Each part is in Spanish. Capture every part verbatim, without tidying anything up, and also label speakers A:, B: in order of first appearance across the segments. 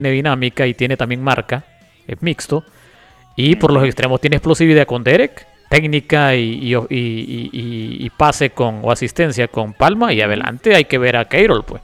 A: tiene dinámica y tiene también marca, es mixto. Y por los
B: Ujú.
A: extremos tiene explosividad con Derek, técnica y, y, y- y- y- y pase con o asistencia con Palma. Y
B: Ujú.
A: adelante hay que ver a Keirol, pues,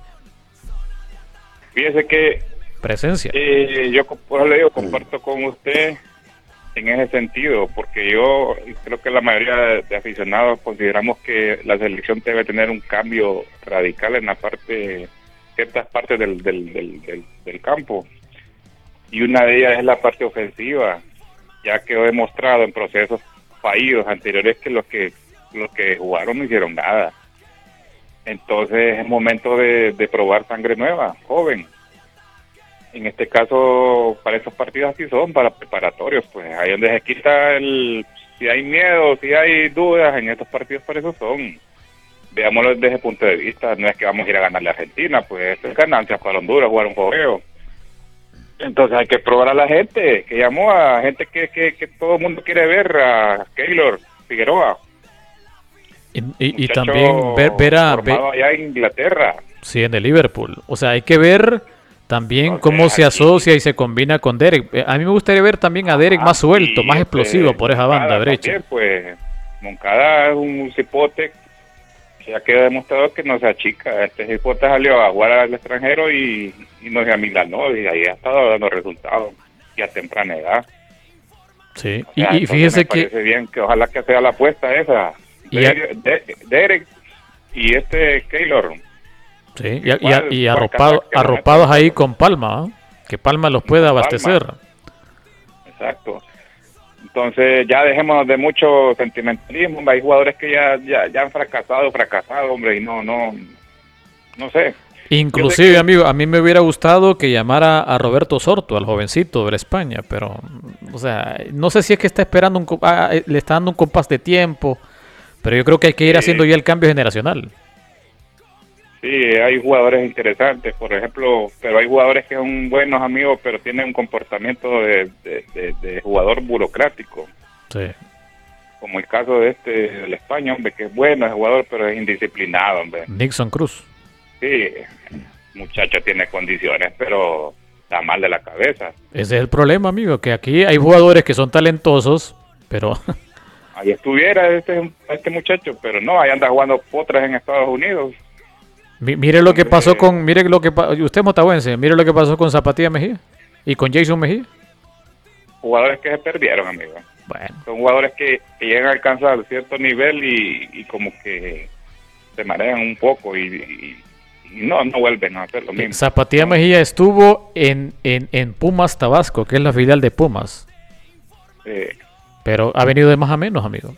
B: Fíjese que
A: presencia.
B: eh, yo, co- por eso le digo, comparto con usted en ese sentido, porque yo y creo que la mayoría de, de aficionados consideramos que la selección debe tener un cambio radical en la parte, ciertas partes del, del, del, del, del campo, y una de ellas es la parte ofensiva, ya quedó demostrado en procesos fallidos anteriores que los que los que jugaron no hicieron nada. Entonces es momento de, de probar sangre nueva, joven. En este caso, para esos partidos así son, para preparatorios, pues ahí donde se quita el, si hay miedo, si hay dudas, en estos partidos para eso son. Veámoslo desde ese punto de vista, no es que vamos a ir a ganarle a Argentina, pues esto es ganancia para Honduras, jugar un juego. Entonces hay que probar a la gente, que llamó a gente que, que, que todo el mundo quiere ver, a Keylor Figueroa,
A: Y, y- y
B: muchacho
A: también ver, ver a... ver-
B: formado allá en Inglaterra.
A: sí, en el Liverpool. O sea, hay que ver también
B: Entonces
A: cómo se
B: aquí,
A: asocia y se combina con Derek. Eh, A mí me gustaría ver también a Derek
B: ajá,
A: más suelto,
B: y
A: más explosivo
B: este
A: por esa banda
B: Moncada
A: derecha.
B: también, pues Moncada es un cipote que ya quedó demostrado que no se achica. Este cipote salió a jugar al extranjero y, y no se amilanó, y ahí ha estado dando resultados y a temprana edad.
A: Sí,
B: O
A: y,
B: sea,
A: y
B: entonces
A: fíjese
B: me
A: que...
B: parece bien que ojalá que sea la apuesta esa.
A: Y a-
B: Derek, de- Derek y este Keylor.
A: sí, y, a- y a-
B: Igual,
A: y
B: por
A: arropado-
B: Casac, que lo
A: arropados
B: metan
A: ahí
B: por-
A: con Palma, ¿ah? Que Palma los pueda
B: con Palma.
A: abastecer.
B: Exacto. Entonces ya dejémonos de mucho sentimentalismo. Hay jugadores que ya, ya, ya han fracasado, fracasado, hombre, y no, no, no sé.
A: Inclusive,
B: que-
A: amigo, a mí me hubiera gustado que llamara a Roberto Sorto, al jovencito de la España, pero, o sea, no sé si es que está esperando, un, co- ah, eh, le está dando un compás de tiempo, pero yo creo que hay que ir
B: Sí.
A: haciendo ya el cambio generacional.
B: Sí, hay jugadores interesantes, por ejemplo, pero hay jugadores que son buenos amigos, pero tienen un comportamiento de, de, de- de jugador burocrático,
A: Sí.
B: como el caso de este, de la España, hombre, que es bueno, es jugador, pero es indisciplinado, hombre.
A: Nixon Cruz.
B: Sí, muchacho tiene condiciones, pero está mal de la cabeza.
A: Ese es el problema, amigo, que aquí hay jugadores que son talentosos, pero
B: Ahí estuviera este, este muchacho, pero no, ahí anda jugando potras en Estados Unidos.
A: mi- mire lo que pasó con, mire lo que pa- usted es motahuense, mire lo que pasó con Zapatía Mejía y con Jason Mejía.
B: Jugadores que se perdieron, amigo.
A: Bueno,
B: Son jugadores que, que llegan a alcanzar cierto nivel y, y como que se marean un poco y, y- y no, no vuelven a hacer lo mismo.
A: Zapatía
B: No.
A: Mejía estuvo en, en, en Pumas Tabasco, que es la filial de Pumas,
B: Eh,
A: pero ha venido de más a menos, amigo.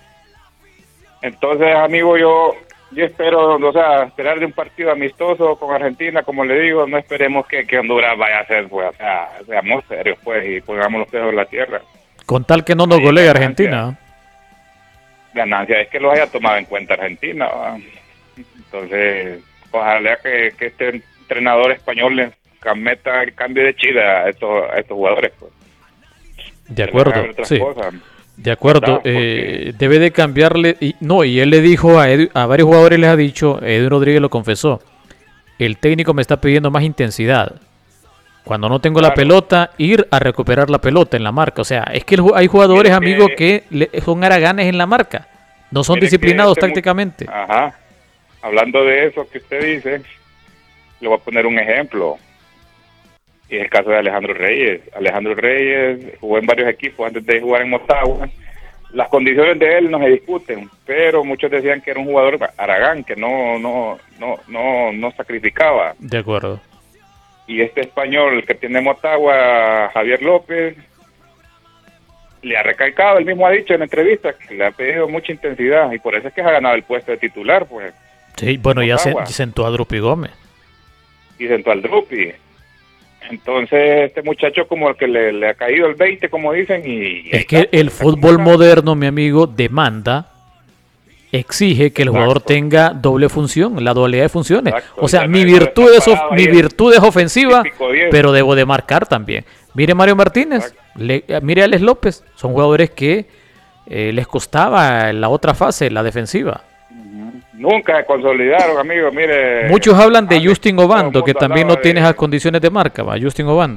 B: entonces, amigo, yo yo espero, o sea, esperar de un partido amistoso con Argentina, como le digo, no esperemos que, que Honduras vaya a ser, pues, o sea, seamos serios, pues, y pongamos los pies en la tierra.
A: Con tal que no nos
B: Sí,
A: golee
B: ganancia.
A: Argentina.
B: Ganancia es que los haya tomado en cuenta Argentina, ¿va? Entonces, ojalá que, que este entrenador español le meta el cambio de chida a estos, a estos jugadores, pues.
A: De
B: Que les haga
A: acuerdo,
B: ver otras
A: sí.
B: cosas.
A: De acuerdo,
B: ¿Verdad?
A: eh, debe de cambiarle. Y, no, y él le dijo a, Edu- a varios jugadores, les ha dicho, Edwin Rodríguez lo confesó, el técnico me está pidiendo más intensidad. Cuando no tengo la
B: Claro.
A: pelota, ir a recuperar la pelota en la marca. O sea, es que el ju- hay jugadores,
B: Mire que-
A: amigos, que le- son haraganes en la marca. No son
B: Mire que
A: disciplinados
B: este mu-
A: tácticamente.
B: Ajá. Hablando de eso que usted dice, le voy a poner un ejemplo. Y es el caso de Alejandro Reyes. Alejandro Reyes jugó en varios equipos antes de jugar en Motagua. Las condiciones de él no se discuten, pero muchos decían que era un jugador aragán, que no no no no no sacrificaba.
A: De acuerdo.
B: Y este español que tiene Motagua, Javier López, le ha recalcado, él mismo ha dicho en entrevistas que le ha pedido mucha intensidad y por eso es que ha ganado el puesto de titular, pues,
A: Sí, bueno, ya se,
B: Motagua.
A: sentó a Drupi Gómez.
B: y sentó al Drupi. Entonces, este muchacho como el que le, le ha caído el veinte, como dicen, y...
A: Es que el fútbol moderno, mi amigo, demanda, exige que el jugador
B: Exacto.
A: tenga doble función, la dualidad de funciones.
B: Exacto,
A: O sea,
B: ya
A: mi
B: no- no
A: virtud, es,
B: está
A: of-
B: parado
A: mi
B: ahí el
A: virtud es ofensiva,
B: típico diez.
A: pero debo de marcar también. Mire Mario Martínez, le- eh, mire Alex López, son jugadores que eh, les costaba la otra fase, la defensiva.
B: Nunca se consolidaron, amigo, mire.
A: Muchos hablan de Justin Obando,
B: todo el
A: que
B: mundo
A: también no
B: hablaba
A: tiene
B: de-
A: esas condiciones de marca, va, Justin Obando.